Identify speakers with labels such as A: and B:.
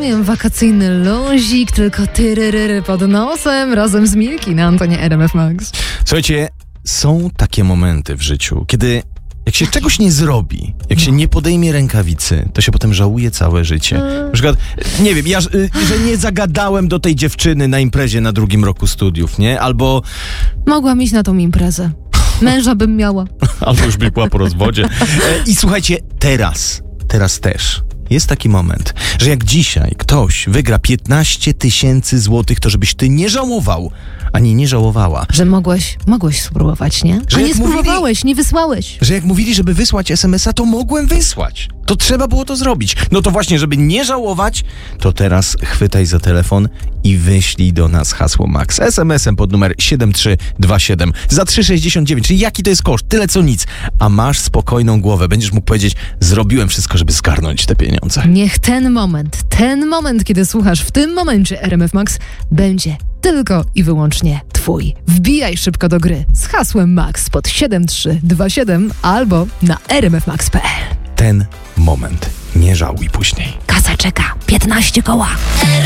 A: rozumiem, wakacyjny luzik, tylko tyryryry pod nosem razem z Milki na antenie RMF Max.
B: Słuchajcie, są takie momenty w życiu, kiedy jak się czegoś nie zrobi, jak się nie podejmie rękawicy, to się potem żałuje całe życie. Na przykład, nie wiem, że nie zagadałem do tej dziewczyny na imprezie na 2. roku studiów, nie? Albo...
A: Mogłam iść na tą imprezę. Męża bym miała.
B: Albo już była po rozwodzie. I słuchajcie, teraz też jest taki moment, że jak dzisiaj ktoś wygra 15 000 złotych, to żebyś ty nie żałował, ani nie żałowała.
A: Że mogłeś spróbować, nie?
B: Że
A: A nie
B: jak
A: spróbowałeś, nie wysłałeś.
B: Że jak mówili, żeby wysłać SMS-a, to mogłem wysłać. To trzeba było to zrobić. No to właśnie, żeby nie żałować, to teraz chwytaj za telefon i wyślij do nas hasło MAX. SMS-em pod numer 7327 za 3,69. Czyli jaki to jest koszt? Tyle co nic. A masz spokojną głowę. Będziesz mógł powiedzieć, zrobiłem wszystko, żeby zgarnąć te pieniądze.
A: Niech ten moment, kiedy słuchasz w tym momencie RMF Max, będzie tylko i wyłącznie twój. Wbijaj szybko do gry z hasłem MAX pod 7327 albo na rmfmax.pl.
B: Ten moment. Nie żałuj później.
A: Kasa czeka. 15 koła.